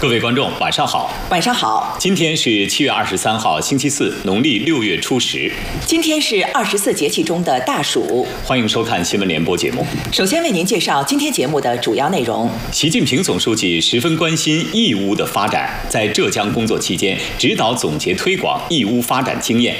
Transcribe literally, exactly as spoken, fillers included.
各位观众，晚上好。 晚上好。 今天是七月二十三号，星期四，农历六月初十。 今天是二十四节气中的大暑。 欢迎收看新闻联播节目。 首先为您介绍今天节目的主要内容。 习近平总书记十分关心义乌的发展，在浙江工作期间，指导总结推广义乌发展经验，